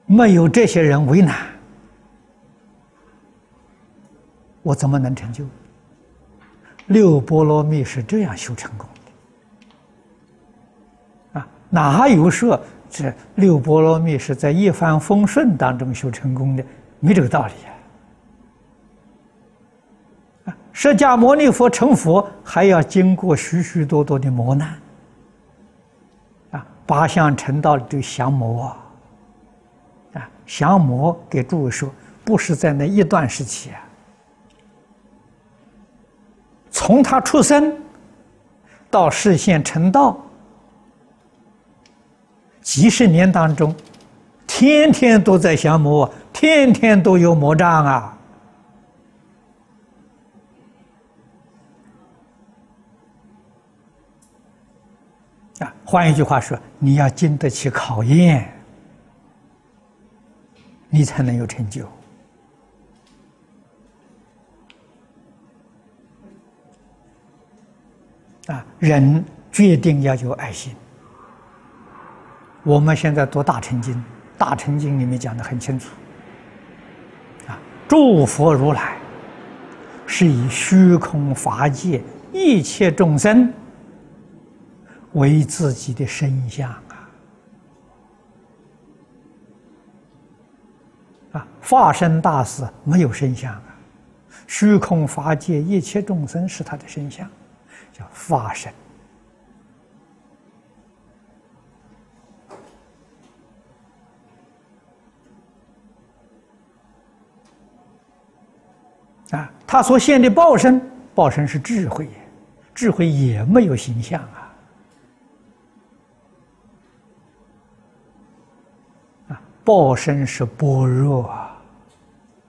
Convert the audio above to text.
没有这些人为难，我怎么能成就？六波罗蜜是这样修成功的啊！哪有说这六波罗蜜是在一帆风顺当中修成功的？没这个道理啊！释迦牟尼佛成佛还要经过许许多多的磨难啊！八相成道的降魔啊，降魔给诸位说，不是在那一段时期啊。从他出生到示现成道，几十年当中，天天都在降魔，天天都有魔障啊！换一句话说，你要经得起考验，你才能有成就。人决定要有爱心。我们现在读大乘经，大乘经里面讲得很清楚，诸佛如来是以虚空法界一切众生为自己的身相化身大士没有身相虚空法界一切众生是他的身相，叫化身。他所现的报身，报身是智慧，智慧也没有形象报身是般若